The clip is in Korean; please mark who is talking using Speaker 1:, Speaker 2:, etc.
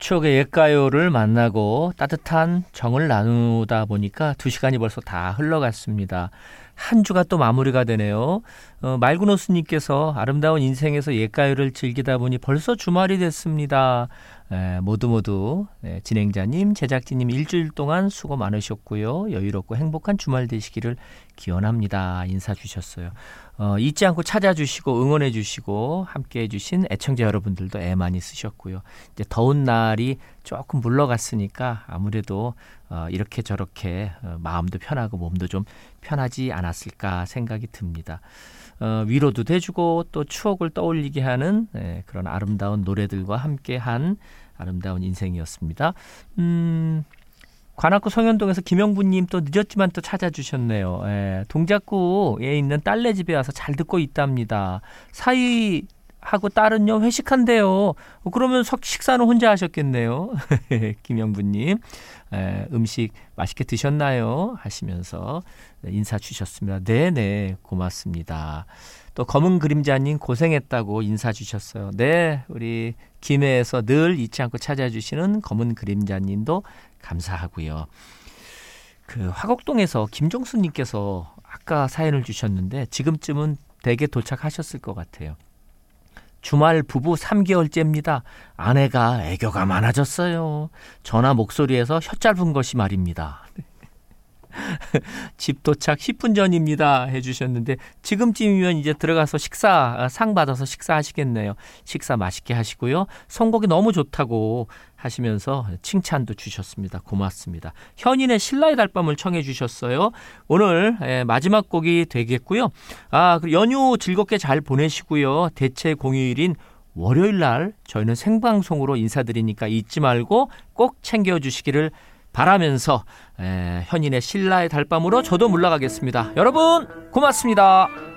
Speaker 1: 추억의 옛가요를 만나고 따뜻한 정을 나누다 보니까 2시간이 벌써 다 흘러갔습니다. 한 주가 또 마무리가 되네요. 말구노스님께서 아름다운 인생에서 옛가요를 즐기다 보니 벌써 주말이 됐습니다. 모두 진행자님, 제작진님 일주일 동안 수고 많으셨고요. 여유롭고 행복한 주말 되시기를 기원합니다. 인사 주셨어요. 잊지 않고 찾아주시고 응원해 주시고 함께해 주신 애청자 여러분들도 애 많이 쓰셨고요. 이제 더운 날이 조금 물러갔으니까 아무래도 이렇게 저렇게 마음도 편하고 몸도 좀 편하지 않았을까 생각이 듭니다. 위로도 돼주고 또 추억을 떠올리게 하는 그런 아름다운 노래들과 함께한 아름다운 인생이었습니다. 관악구 성현동에서 김영부님 또 늦었지만 또 찾아주셨네요. 동작구에 있는 딸네 집에 와서 잘 듣고 있답니다. 사위하고 딸은요 회식한대요. 그러면 식사는 혼자 하셨겠네요. 김영부님 음식 맛있게 드셨나요? 하시면서 인사 주셨습니다. 네네 고맙습니다. 또 검은 그림자님 고생했다고 인사 주셨어요. 네, 우리 김해에서 늘 잊지 않고 찾아주시는 검은 그림자님도 감사하고요. 그 화곡동에서 김종수님께서 아까 사연을 주셨는데 지금쯤은 댁에 도착하셨을 것 같아요. 주말 부부 3개월째입니다. 아내가 애교가 많아졌어요. 전화 목소리에서 혀 짧은 것이 말입니다. 집 도착 10분 전입니다 해주셨는데 지금쯤이면 이제 들어가서 상 받아서 식사하시겠네요. 식사 맛있게 하시고요. 선곡이 너무 좋다고 하시면서 칭찬도 주셨습니다. 고맙습니다. 현인의 신라의 달밤을 청해 주셨어요. 오늘 마지막 곡이 되겠고요. 연휴 즐겁게 잘 보내시고요. 대체 공휴일인 월요일 날 저희는 생방송으로 인사드리니까 잊지 말고 꼭 챙겨주시기를 바라면서 현인의 신라의 달밤으로 저도 물러가겠습니다. 여러분 고맙습니다.